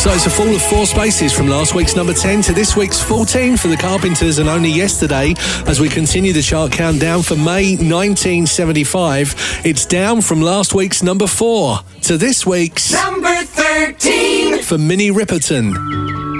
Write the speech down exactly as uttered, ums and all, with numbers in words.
So it's a fall of four spaces from last week's number ten to this week's fourteen for the Carpenters, and only yesterday, as we continue the chart countdown for May nineteen seventy-five, it's down from last week's number four to this week's number thirteen for Minnie Riperton.